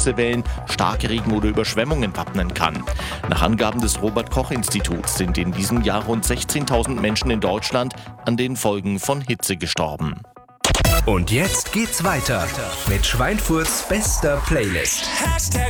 Hitzewellen, Starkregen oder Überschwemmungen wappnen kann. Nach Angaben des Robert-Koch-Instituts sind in diesem Jahr rund 16.000 Menschen in Deutschland an den Folgen von Hitze gestorben. Und jetzt geht's weiter mit Schweinfurts bester Playlist.